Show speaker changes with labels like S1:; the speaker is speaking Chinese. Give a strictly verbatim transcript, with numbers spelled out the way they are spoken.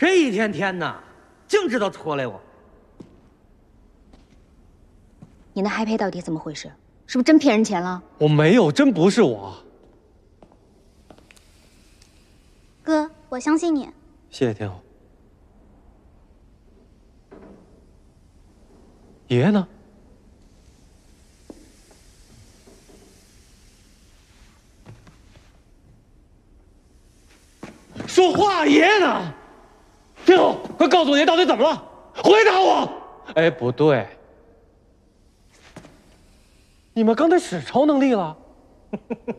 S1: 这一天天呐，净知道拖累我。
S2: 你那嗨胚到底怎么回事？是不是真骗人钱了？
S3: 我没有，真不是我。
S4: 哥，我相信你。
S3: 谢谢天后。爷爷呢？说话，爷爷呢？天后，快告诉我爷到底怎么了！回答我！哎，不对，你们刚才使超能力了？